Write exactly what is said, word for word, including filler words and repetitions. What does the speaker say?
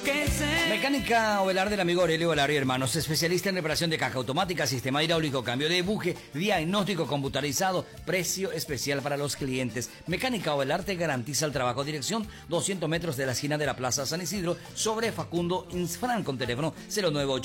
Mecánica Ovelar del amigo Aurelio Ovelar y hermanos, especialista en reparación de caja automática, sistema hidráulico, cambio de buje, diagnóstico computarizado, precio especial para los clientes. Mecánica Ovelar te garantiza el trabajo. Dirección doscientos metros de la esquina de la Plaza San Isidro, sobre Facundo Insfran, con teléfono cero nueve ocho